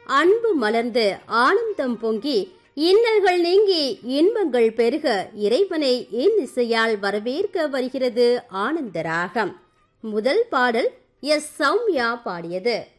அன்பு மலர்ந்து ஆனந்தம் பொங்கி இன்னல்கள் நீங்கி இன்பங்கள் பெருக இறைவனை இன்னிசையால் வரவேற்க வருகிறது ஆனந்த ராகம். முதல் பாடல் எஸ். சௌமியா பாடியது.